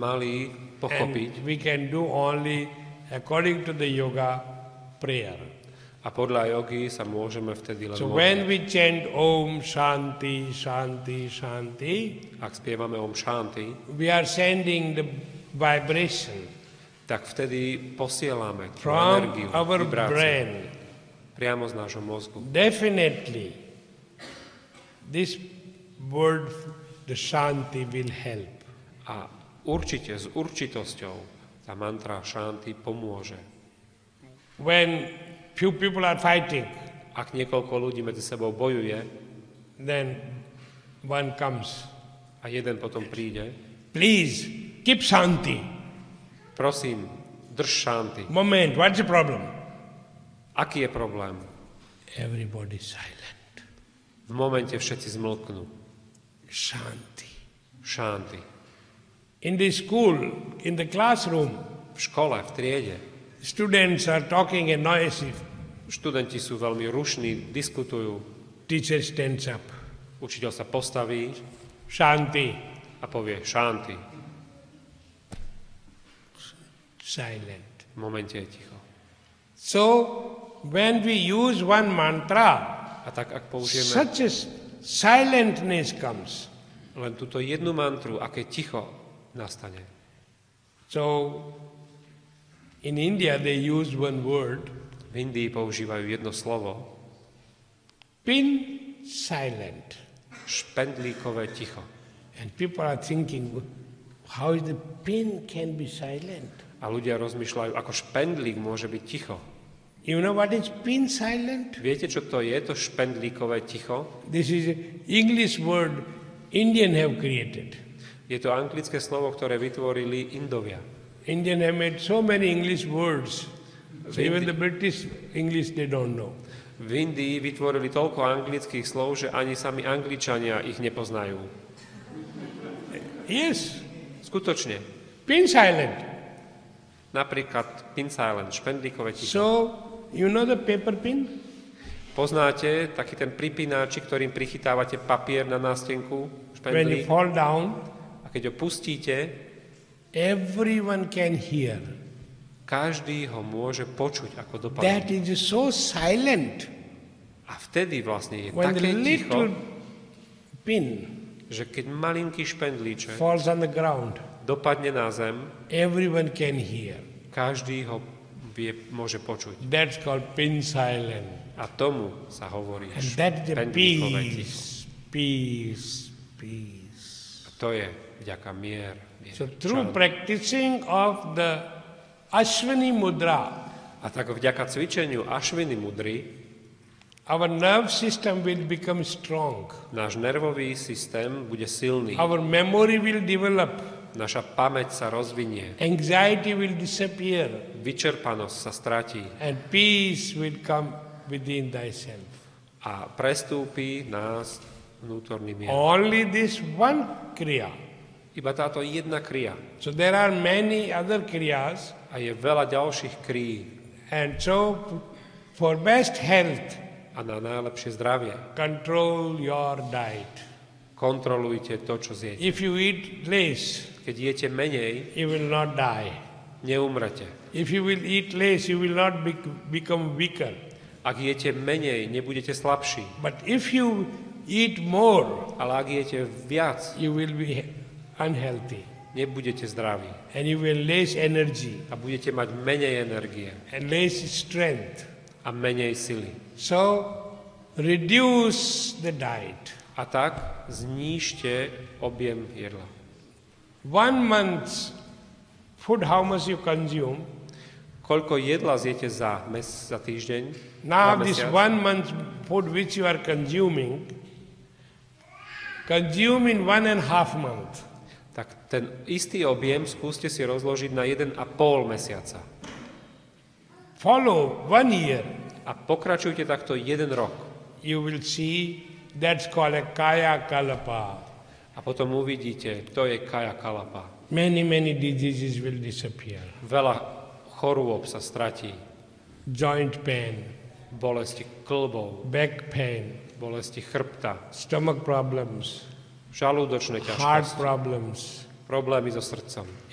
mali pochopiť. And we can do only according to the yoga prayer. A podľa jogy sa môžeme vtedy len So modliť. when we chant Om Shanti, Shanti, Shanti, Ak spievame Om Shanti, we are sending the vibration tak vtedy posielame tú from energiu, our vibráciu brain. priamo z nášho mozgu. Definitely, this word, the Shanti, will help. A určite, s určitosťou, tá mantra Shanti pomôže. When few people are fighting, Ak niekoľko ľudí medzi sebou bojuje then one comes. a jeden potom príde, Please, keep Shanti. prosím, drž Shanti. Moment, what's the problem? Aký je problém? Everybody silent. V momente všetci zmlknú. Shanti. Shanti. In the school, in the classroom, V škole, v triede, students are talking and noisy. študenti sú veľmi rušní, diskutujú. Teacher stands up. Učiteľ sa postaví Shanti. a povie Shanti. Silent. V momente je ticho. So, when we use one mantra, A tak ak použijeme such a silentness comes. len túto jednu mantru, aké ticho nastane. So, in India they use one word, V Indii používajú jedno slovo, pin silent. špendlíkové ticho. And people are thinking, how is the pin can be silent? A ľudia rozmýšľajú, ako špendlík môže byť ticho. You know what is pin silent? Viete, čo to je, to špendlíkové ticho? This is an English word Indian have created. Je to anglické slovo, ktoré vytvorili Indovia. Indian have made so many English words. So Hindi- even the British English they don't know. V Indii vytvorili toľko anglických slov, že ani sami Angličania ich nepoznajú. Yes, Skutočne. pin silent. Napríklad pin silent, špendlíkové ticho. So, you know the paper pin? Poznáte taký ten pripínačik, ktorým prichytávate papier na nástenku, When you špendlík? fall down, A keď ho pustíte, everyone can hear. každý ho môže počuť, ako That dopadne. is so silent. A vtedy vlastne je When the také little ticho, pin že keď malinký špendlíček falls on the ground, dopadne na zem, everyone can hear. každý ho môže počuť. That's called pin silent. A tomu sa hovorí And that is the špendlíkové ticho. peace, peace. A to je vďaka mier. So through practicing of the Ashwini Mudra, A tak vďaka cvičeniu Ashwini mudry our nerve system will become strong. náš nervový systém bude silný. Our memory will develop. Naša pamäť sa rozvinie. Anxiety will disappear. Vyčerpanosť sa stratí. And peace will come within thyself. A prestúpi nás vnútorný mier. Only this one kriya. Iba táto jedna kria. So there are many other kriyas, A je veľa ďalších krí. and so for best health, A na najlepšie zdravie control your diet. kontrolujte to, čo zjete. If you eat less, Keď jete menej, you will not die. neumrete. If you will eat less, you will not become weaker. Ak jete menej, nebudete slabší. But if you eat more, Ale ak jete viac, you will be unhealthy. nebudete zdraví. And you will less energy A budete mať menej energie and less strength. a menej sily. So reduce the diet. A tak znížte objem jedla. 1 month's food, how much you consume. Koľko jedla zjete za týždeň? Now za this mesiac? 1 month's food which you are consuming, consume in 1.5 month. Tak ten istý objem skúste si rozložiť na 1,5 mesiaca. Follow 1 year. A pokračujte takto 1 rok. You will see that's called a kaya kalapa. A potom uvidíte, to je kaya kalapa. Many diseases will disappear. Veľa chorôb sa stratí. Joint pain, Bolesti klbov, back pain, bolesti chrbta, stomach problems, žalúdočné heart ťažkosti, problems, problémy so srdcom.